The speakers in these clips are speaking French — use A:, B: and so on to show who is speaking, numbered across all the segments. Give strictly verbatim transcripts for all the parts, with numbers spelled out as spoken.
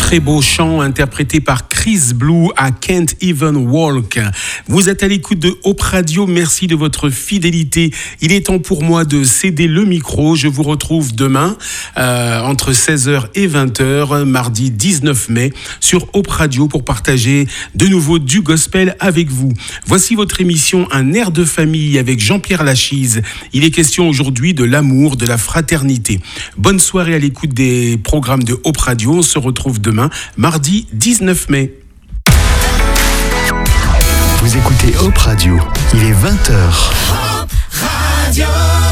A: très beau chant interprété par Chris Blue à Can't Even Walk. Vous êtes à l'écoute de Hope Radio, merci de votre fidélité. Il est temps pour moi de céder le micro. Je vous retrouve demain euh, entre seize heures et vingt heures, mardi dix-neuf mai, sur Hope Radio pour partager de nouveau du gospel avec vous. Voici votre émission Un air de famille avec Jean-Pierre Lachise. Il est question aujourd'hui de l'amour, de la fraternité. Bonne soirée à l'écoute des programmes de Hope Radio. On se retrouve demain, mardi dix-neuf mai.
B: Vous écoutez Hope Radio, il est vingt heures.
C: Hope Radio.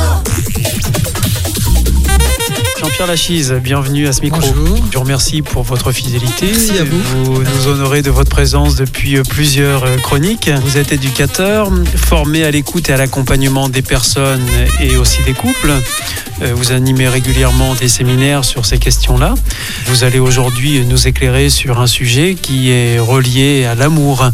D: Jean-Pierre Lachise, bienvenue à ce micro.
E: Bonjour.
D: Je vous remercie pour votre fidélité.
E: Merci à vous.
D: Vous nous honorez de votre présence depuis plusieurs chroniques. Vous êtes éducateur, formé à l'écoute et à l'accompagnement des personnes et aussi des couples. Vous animez régulièrement des séminaires sur ces questions-là. Vous allez aujourd'hui nous éclairer sur un sujet qui est relié à l'amour.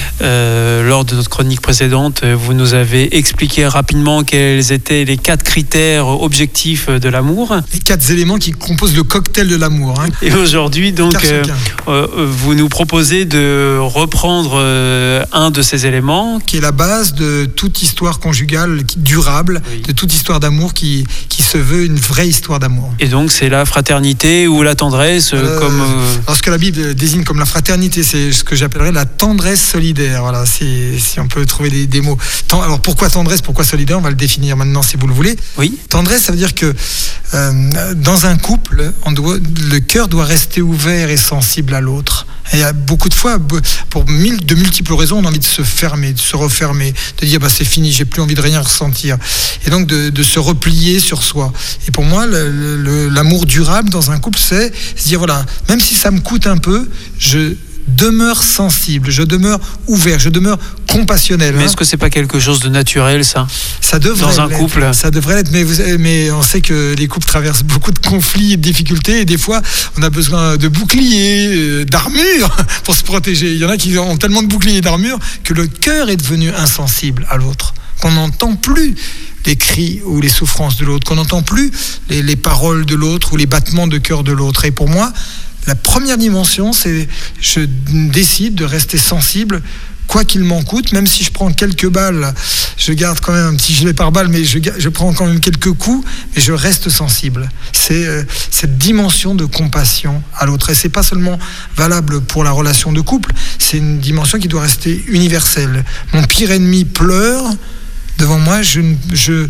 D: Euh, lors de notre chronique précédente, vous nous avez expliqué rapidement quels étaient les quatre critères objectifs de l'amour.
E: Les quatre éléments qui composent le cocktail de l'amour. Hein.
D: Et aujourd'hui, donc, euh, euh, vous nous proposez de reprendre euh, un de ces éléments.
E: Qui est la base de toute histoire conjugale durable, oui. De toute histoire d'amour qui, qui se veut une vraie histoire d'amour.
D: Et donc, c'est la fraternité ou la tendresse euh, comme... Euh...
E: Alors, ce que la Bible désigne comme la fraternité, c'est ce que j'appellerais la tendresse solidaire. Voilà, si, si on peut trouver des, des mots. Alors, pourquoi tendresse, pourquoi solidaire? On va le définir maintenant si vous le voulez.
D: Oui.
E: Tendresse, ça veut dire que euh, dans un couple, on doit, le cœur doit rester ouvert et sensible à l'autre. Et il y a beaucoup de fois, pour mille, de multiples raisons, on a envie de se fermer, de se refermer, de dire bah, c'est fini, j'ai plus envie de rien ressentir. Et donc de, de se replier sur soi. Et pour moi, le, le, l'amour durable dans un couple, c'est se dire voilà, même si ça me coûte un peu, je demeure sensible, je demeure ouvert, je demeure compassionnel.
D: Mais
E: hein.
D: est-ce que c'est pas quelque chose de naturel, ça?
E: Ça devrait
D: dans un
E: l'être.
D: couple.
E: Ça devrait l'être, mais, vous, mais on sait que les couples traversent beaucoup de conflits et de difficultés, et des fois, on a besoin de boucliers, d'armures pour se protéger. Il y en a qui ont tellement de boucliers et d'armures que le cœur est devenu insensible à l'autre, qu'on n'entend plus les cris ou les souffrances de l'autre, qu'on n'entend plus les, les paroles de l'autre ou les battements de cœur de l'autre. Et pour moi, la première dimension, c'est je décide de rester sensible, quoi qu'il m'en coûte, même si je prends quelques balles, je garde quand même un petit gilet pare-balles, mais je, je prends quand même quelques coups, mais je reste sensible. C'est euh, cette dimension de compassion à l'autre. Et c'est pas seulement valable pour la relation de couple, c'est une dimension qui doit rester universelle. Mon pire ennemi pleure devant moi, je, je,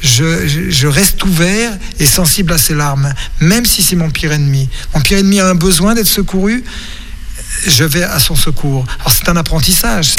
E: je, je reste ouvert et sensible à ses larmes, même si c'est mon pire ennemi. Mon pire ennemi a un besoin d'être secouru, je vais à son secours. Alors c'est un apprentissage.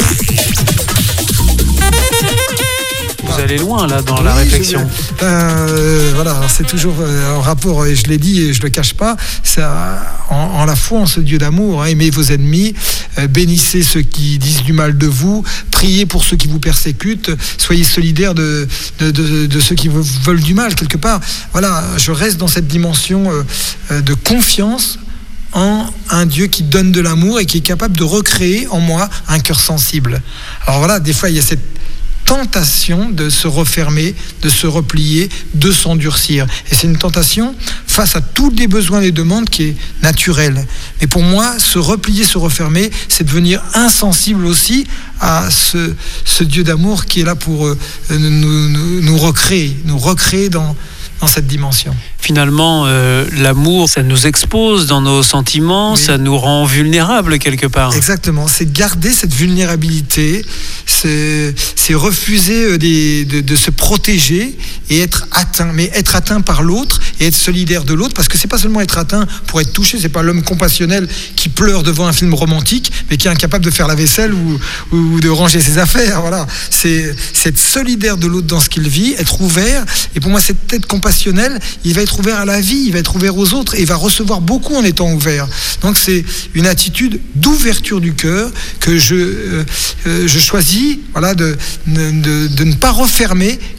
D: Vous allez loin là dans
E: oui,
D: la réflexion.
E: Je, euh, voilà, alors c'est toujours euh, en rapport, et je l'ai dit et je le cache pas, c'est en, en la foi en ce Dieu d'amour. Hein, aimez vos ennemis, euh, bénissez ceux qui disent du mal de vous, priez pour ceux qui vous persécutent, soyez solidaires de, de, de, de ceux qui vous veulent du mal quelque part. Voilà, je reste dans cette dimension euh, de confiance en un Dieu qui donne de l'amour et qui est capable de recréer en moi un cœur sensible. Alors voilà, des fois il y a cette tentation de se refermer, de se replier, de s'endurcir. Et c'est une tentation face à tous les besoins et les demandes qui est naturelle. Mais pour moi, se replier, se refermer, c'est devenir insensible aussi à ce, ce Dieu d'amour qui est là pour euh, nous, nous, nous recréer, nous recréer dans, dans cette dimension.
D: Finalement, euh, l'amour, ça nous expose dans nos sentiments, oui. Ça nous rend vulnérables quelque part.
E: Exactement, c'est garder cette vulnérabilité, c'est, c'est refuser des, de, de se protéger et être atteint, mais être atteint par l'autre et être solidaire de l'autre, parce que c'est pas seulement être atteint pour être touché, c'est pas l'homme compassionnel qui pleure devant un film romantique, mais qui est incapable de faire la vaisselle ou, ou de ranger ses affaires. Voilà, c'est, c'est être solidaire de l'autre dans ce qu'il vit, être ouvert. Et pour moi, cette être compassionnel, il va être ouvert à la vie, il va être ouvert aux autres et il va recevoir beaucoup en étant ouvert. Donc c'est une attitude d'ouverture du cœur que je, euh, je choisis, voilà, de, de, de ne pas refermer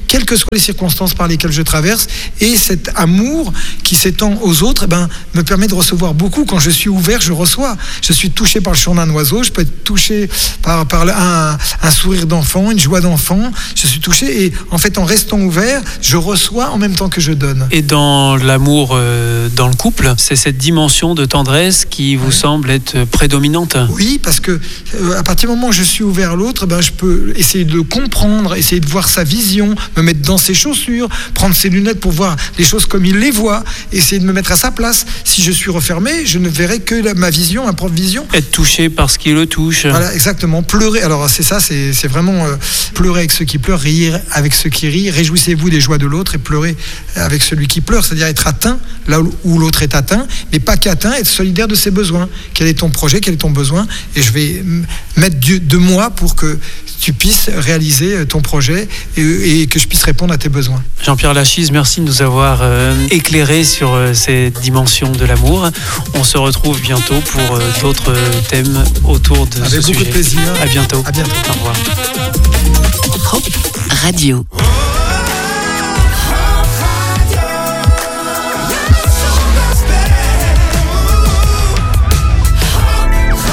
E: quelles que soient les circonstances par lesquelles je traverse. Et cet amour qui s'étend aux autres, eh ben, me permet de recevoir beaucoup. Quand je suis ouvert, je reçois. Je suis touché par le chant d'un oiseau, je peux être touché par, par un, un sourire d'enfant, une joie d'enfant. Je suis touché et en fait, en restant ouvert, je reçois en même temps que je donne.
D: Et dans l'amour euh, dans le couple, c'est cette dimension de tendresse qui vous semble être prédominante?
E: Oui, parce que euh, à partir du moment où je suis ouvert à l'autre, ben, je peux essayer de le comprendre, essayer de voir sa vision, me mettre dans ses chaussures, prendre ses lunettes pour voir les choses comme il les voit, essayer de me mettre à sa place. Si je suis refermé, je ne verrai que la, ma vision, ma propre vision.
D: Être touché par ce qui le touche.
E: Voilà, exactement. Pleurer. Alors c'est ça, c'est, c'est vraiment euh, pleurer avec ceux qui pleurent, rire avec ceux qui rient. Réjouissez-vous des joies de l'autre et pleurer avec celui qui pleure. C'est-à-dire être atteint là où l'autre est atteint, mais pas qu'atteint, être solidaire de ses besoins. Quel est ton projet, quel est ton besoin? Et je vais mettre de moi pour que tu puisses réaliser ton projet et, et que je puisse répondre à tes besoins.
D: Jean-Pierre Lachise, merci de nous avoir euh, éclairé sur euh, ces dimensions de l'amour. On se retrouve bientôt pour euh, d'autres thèmes autour de
E: Avec
D: ce
E: beaucoup
D: sujet.
E: de plaisir.
D: À bientôt.
E: À bientôt.
D: Au revoir.
C: Hop Radio.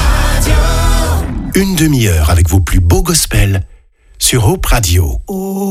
B: Une demi-heure avec vos plus beaux gospels sur Hope Radio.